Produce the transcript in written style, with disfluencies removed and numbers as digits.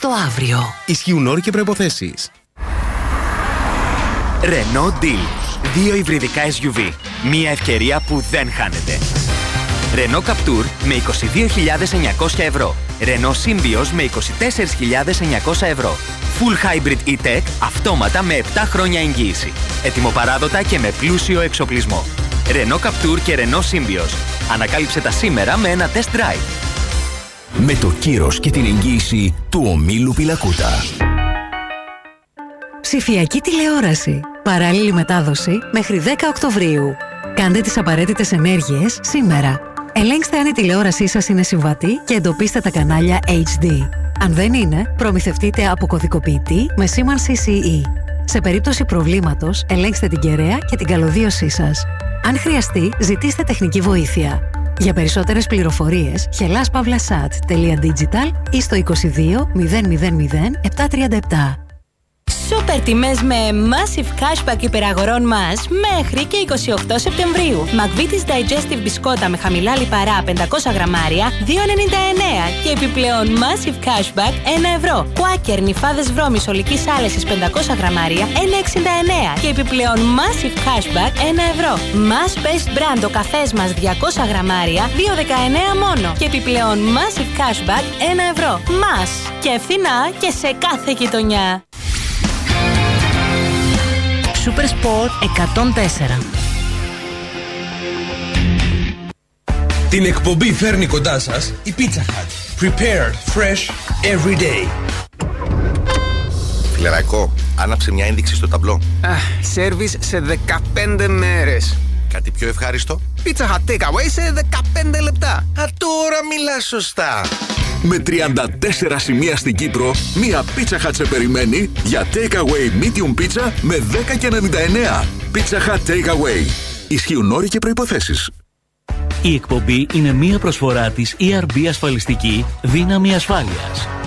στο αύριο. Ισχύουν όροι και προϋποθέσεις. Renault Deal. 2 υβριδικά SUV. Μία ευκαιρία που δεν χάνεται. Renault Captur με 22.900 ευρώ. Renault Symbioz με 24.900 ευρώ. Full Hybrid E-Tech αυτόματα με 7 χρόνια εγγύηση. Ετοιμοπαράδοτα και με πλούσιο εξοπλισμό. Renault Captur και Renault Symbioz. Ανακάλυψε τα σήμερα με ένα test drive. Με το κύρος και την εγγύηση του ομίλου Πιλακούτα. Ψηφιακή τηλεόραση. Παράλληλη μετάδοση μέχρι 10 Οκτωβρίου. Κάντε τις απαραίτητες ενέργειες σήμερα. Ελέγξτε αν η τηλεόρασή σας είναι συμβατή και εντοπίστε τα κανάλια HD. Αν δεν είναι, προμηθευτείτε από κωδικοποιητή με σήμανση CE. Σε περίπτωση προβλήματος, ελέγξτε την κεραία και την καλωδίωσή σας. Αν χρειαστεί, ζητήστε τεχνική βοήθεια. Για περισσότερες πληροφορίες, hellas-pavlasat.digital ή στο 22 000 737. Σούπερ τιμές με Massive Cashback υπεραγορών μας μέχρι και 28 Σεπτεμβρίου. McVitie's Digestive μπισκότα με χαμηλά λιπαρά 500 γραμμάρια 2,99 και επιπλέον Massive Cashback 1 ευρώ. Quaker νυφάδες βρώμης ολικής άλεσης 500 γραμμάρια 1,69 και επιπλέον Massive Cashback 1 ευρώ. Mass Best Brand ο καφές μας 200 γραμμάρια 2,19 μόνο και επιπλέον Massive Cashback 1 ευρώ. Mass και φθηνά και σε κάθε γειτονιά. Super Sport 104. Την εκπομπή φέρνει κοντά σας η Pizza Hut. Prepared fresh every day. Φιλεραϊκό, άναψε μια ένδειξη στο ταμπλό. Σέρβις σε 15 μέρες. Κάτι πιο ευχάριστο. Pizza Hut takeaway σε 15 λεπτά. Τώρα μιλάς σωστά. Με 34 σημεία στην Κύπρο, μία Pizza Hut σε περιμένει για takeaway medium pizza με 10,99. Pizza Hut takeaway. Ισχύουν όροι και προϋποθέσεις. Η εκπομπή είναι μία προσφορά της ERB ασφαλιστική δύναμη ασφάλειας.